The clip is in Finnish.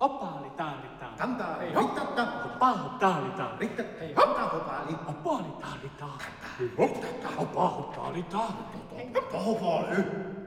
Oppaalitaalita. Kantaa ei hoittata. Oppaalitaalita. Rittat ei hotta hopaali. Oppaalitaalita. Hottata. Oppaalitaalita. Hopaali.